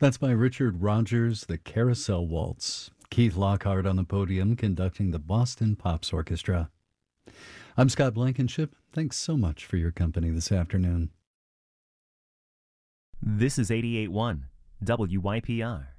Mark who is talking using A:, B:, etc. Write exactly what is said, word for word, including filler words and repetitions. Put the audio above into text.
A: That's by Richard Rogers, the Carousel Waltz. Keith Lockhart on the podium conducting the Boston Pops Orchestra. I'm Scott Blankenship. Thanks so much for your company this afternoon.
B: This is eighty-eight point one W Y P R.